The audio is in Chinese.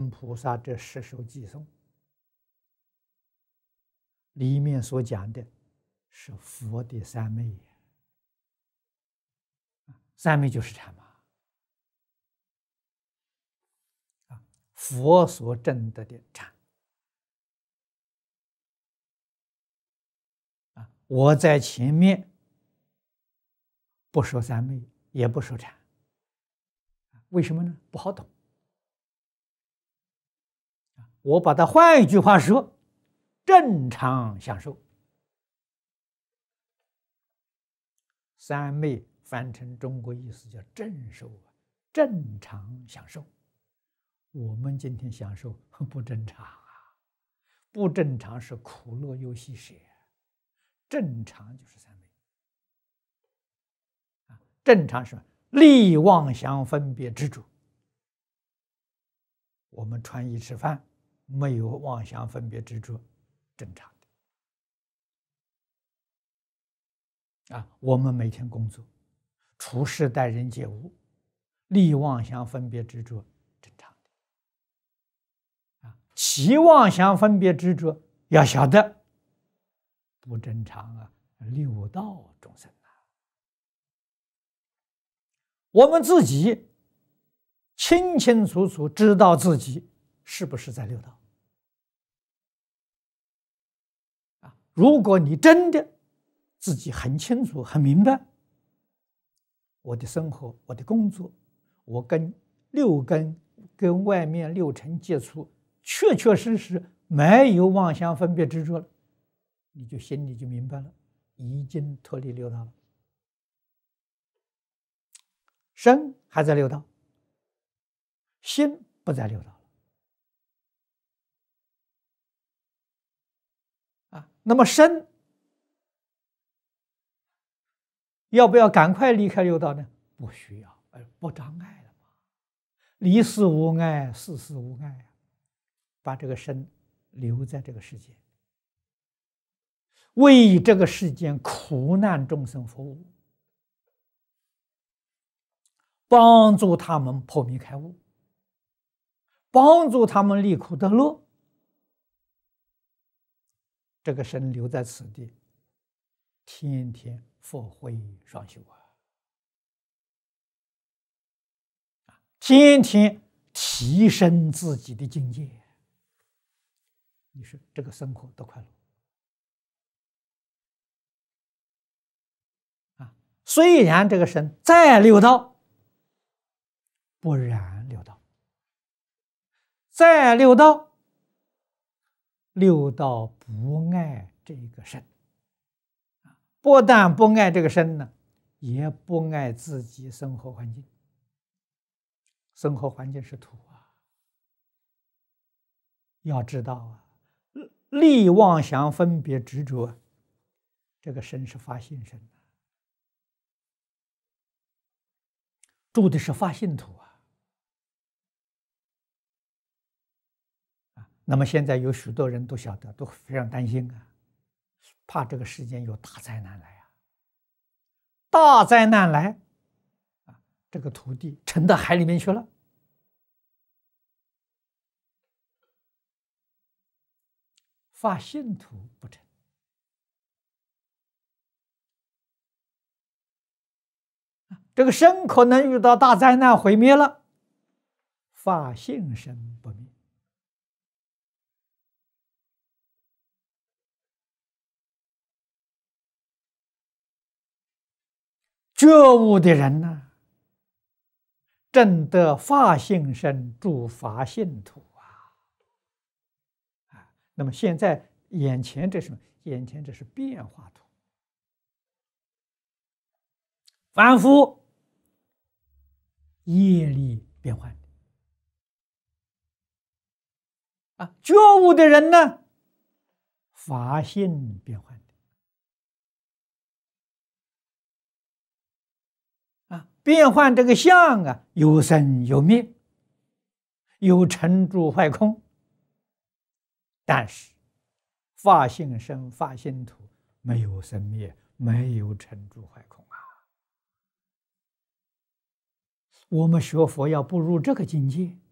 菩萨这10首偈颂里面所讲的是佛的三昧，三昧就是禅嘛。佛所证得的禅。我在前面不说三昧，也不说禅，为什么呢？不好懂。我把它换一句话说，正常享受。三昧翻成中国意思叫正受，正常享受。我们今天享受不正常啊，不正常是苦乐忧喜舍，正常就是三昧。正常是离妄想分别执着。我们穿衣吃饭没有妄想分别执着，正常的。我们每天工作、处事待人接物，离妄想分别执着，正常的。起妄想分别执着，要晓得不正常啊，六道众生啊。我们自己清清楚楚知道自己是不是在六道。如果你真的自己很清楚、很明白，我的生活、我的工作，我跟六根、跟外面六尘接触，确确实实没有妄想分别执着了，你就心里就明白了，已经脱离六道了。身还在六道，心不在六道了。那么身要不要赶快离开六道呢？不需要，不障碍了嘛。离世无碍，世事无碍，把这个身留在这个世界，为这个世间苦难众生服务，帮助他们破迷开悟，帮助他们离苦得乐。这个身留在此地，天天佛慧双修天天提升自己的境界。你说这个生活多快乐！虽然这个身在六道，不染六道，在六道，六道不爱这个身，不但不爱这个身呢，也不爱自己生活环境。生活环境是土要知道离妄想分别执着，这个身是发性身住的是发性土那么现在有许多人都晓得，都非常担心怕这个世间有大灾难来大灾难来这个土地沉到海里面去了。发性土不成，这个身可能遇到大灾难毁灭了，发性身不灭。觉悟的人呢，证得法性身，住法性土那么现在眼前这是什么？眼前这是变化土，凡夫业力变换觉悟的人呢，法性变换变换这个相有生有灭，有成住坏空。但是法性身、法性土没有生灭，没有成住坏空我们学佛要步入这个境界，